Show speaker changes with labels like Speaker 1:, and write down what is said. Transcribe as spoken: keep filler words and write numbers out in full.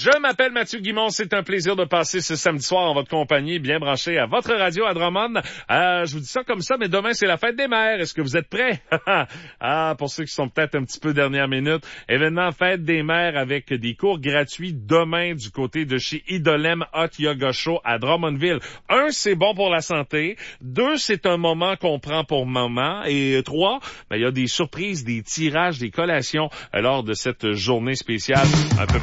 Speaker 1: Je m'appelle Mathieu Guimond, c'est un plaisir de passer ce samedi soir en votre compagnie, bien branché à votre radio à Drummond. Euh, je vous dis ça comme ça, mais demain c'est la fête des mères. Est-ce que vous êtes prêts? Ah, pour ceux qui sont peut-être un petit peu dernière minute, événement fête des mères avec des cours gratuits demain du côté de chez Idolem Hot Yoga Show à Drummondville. Un, c'est bon pour la santé. Deux, c'est un moment qu'on prend pour maman. Et trois, ben, il y a des surprises, des tirages, des collations lors de cette journée spéciale un peu